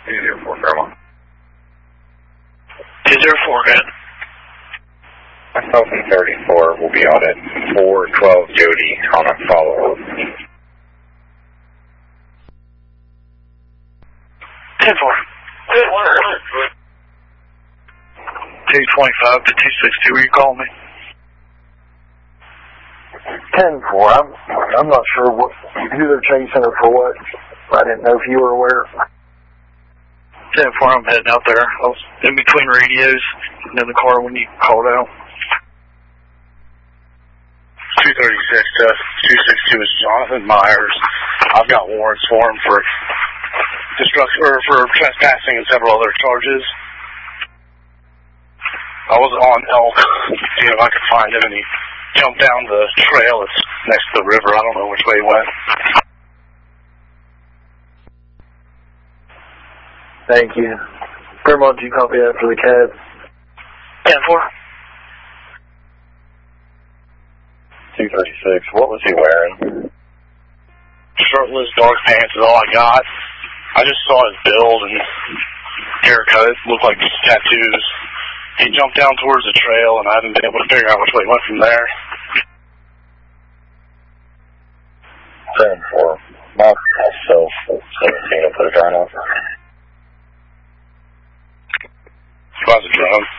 204 Fairmont. 204, good. Myself and 34 will be out at 412 Jody on a follow-up. 10-4. Good one. 225 to 260, were you calling me? 10-4. I'm not sure who they're chasing or for what. I didn't know if you were aware. 10-4, I'm heading out there. I was in between radios and in the car when you called out. 236 to 262 is Jonathan Myers. I've got warrants for him for destruction or for trespassing and several other charges. I was on Elk, seeing if I could find him, and he jumped down the trail that's next to the river. I don't know which way he went. Thank you. Fairmont, did you copy that for the cab? 10-4. 236, what was he wearing? Shirtless, dark pants is all I got. I just saw his build and haircut. It looked like tattoos. He jumped down towards the trail, and I haven't been able to figure out which way he went from there. 10-4. Myself, 17, I'll put a gun on. He was a drone.